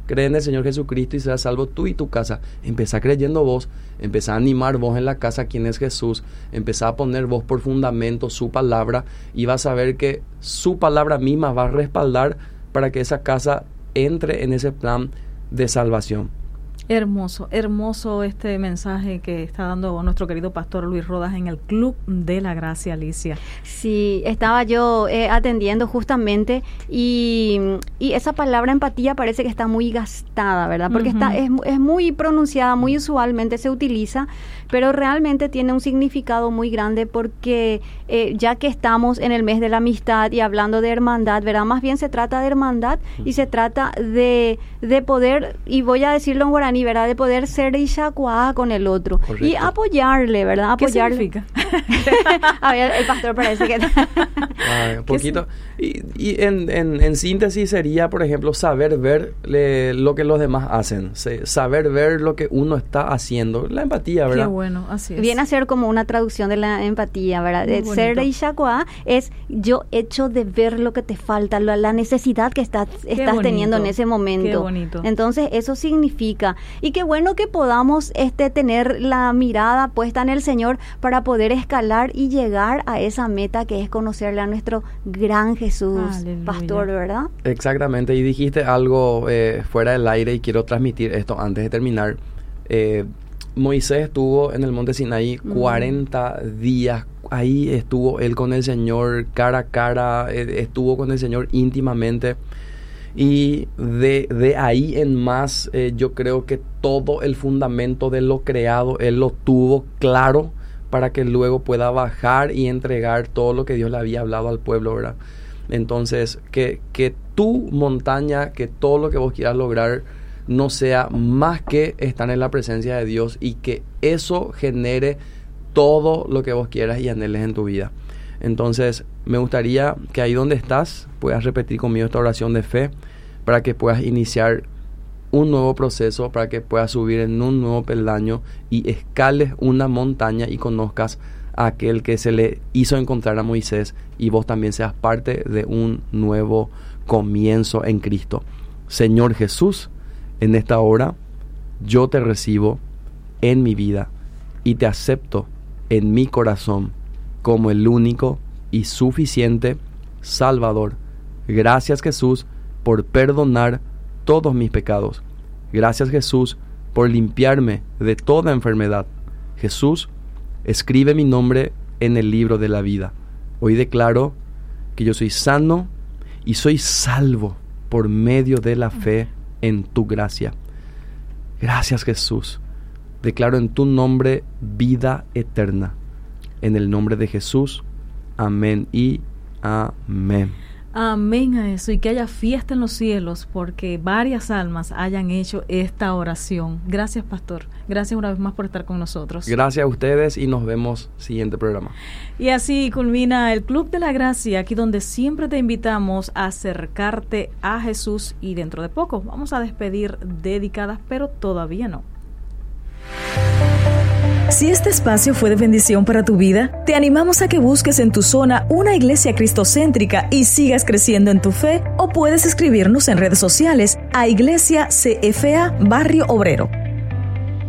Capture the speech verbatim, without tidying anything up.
cree en el Señor Jesucristo y seas salvo tú y tu casa. Empezá creyendo vos, empezá a animar vos en la casa quién es Jesús, empezá a poner vos por fundamento su palabra y vas a ver que su palabra misma va a respaldar para que esa casa entre en ese plan de salvación. Hermoso, hermoso este mensaje que está dando nuestro querido pastor Luis Rodas en el Club de la Gracia, Alicia. Sí, estaba yo eh, atendiendo justamente y, y esa palabra empatía parece que está muy gastada, ¿verdad? Porque uh-huh. está es, es muy pronunciada, muy usualmente se utiliza, pero realmente tiene un significado muy grande porque eh, ya que estamos en el mes de la amistad y hablando de hermandad, ¿verdad? Más bien se trata de hermandad uh-huh. y se trata de, de poder, y voy a decirlo en guaraní, ¿verdad? De poder ser ishacuá con el otro. Correcto. Y apoyarle, ¿verdad? Apoyarle. ¿Qué significa? A ver, el pastor parece que... Ay, un poquito. Y, y en, en, en síntesis sería, por ejemplo, saber ver le, lo que los demás hacen. Se, saber ver lo que uno está haciendo. La empatía, ¿verdad? Qué bueno, así es. Viene a ser como una traducción de la empatía, ¿verdad? De ser ishacuá es yo hecho de ver lo que te falta, la, la necesidad que estás, estás bonito. teniendo en ese momento. Qué bonito. Entonces, eso significa... Y qué bueno que podamos este tener la mirada puesta en el Señor para poder escalar y llegar a esa meta que es conocerle a nuestro gran Jesús, Aleluya. Pastor, ¿verdad? Exactamente, y dijiste algo eh, fuera del aire y quiero transmitir esto antes de terminar. Eh, Moisés estuvo en el monte Sinaí mm. cuarenta días, ahí estuvo él con el Señor cara a cara, eh, estuvo con el Señor íntimamente. Y de, de ahí en más, eh, yo creo que todo el fundamento de lo creado, él lo tuvo claro para que luego pueda bajar y entregar todo lo que Dios le había hablado al pueblo, ¿verdad? Entonces, que, que tu montaña, que todo lo que vos quieras lograr, no sea más que estar en la presencia de Dios y que eso genere todo lo que vos quieras y anheles en tu vida. Entonces, me gustaría que ahí donde estás puedas repetir conmigo esta oración de fe para que puedas iniciar un nuevo proceso, para que puedas subir en un nuevo peldaño y escales una montaña y conozcas a aquel que se le hizo encontrar a Moisés y vos también seas parte de un nuevo comienzo en Cristo. Señor Jesús, en esta hora yo te recibo en mi vida y te acepto en mi corazón como el único y suficiente Salvador. Gracias, Jesús, por perdonar todos mis pecados. Gracias, Jesús, por limpiarme de toda enfermedad. Jesús, escribe mi nombre en el libro de la vida. Hoy declaro que yo soy sano y soy salvo por medio de la fe en tu gracia. Gracias, Jesús. Declaro en tu nombre vida eterna. En el nombre de Jesús, amén y amén. Amén a eso, y que haya fiesta en los cielos porque varias almas hayan hecho esta oración. Gracias, pastor. Gracias una vez más por estar con nosotros. Gracias a ustedes y nos vemos siguiente programa. Y así culmina el Club de la Gracia, aquí donde siempre te invitamos a acercarte a Jesús, y dentro de poco vamos a despedir dedicadas, pero todavía no. Si este espacio fue de bendición para tu vida, te animamos a que busques en tu zona una iglesia cristocéntrica y sigas creciendo en tu fe, o puedes escribirnos en redes sociales a Iglesia C F A Barrio Obrero.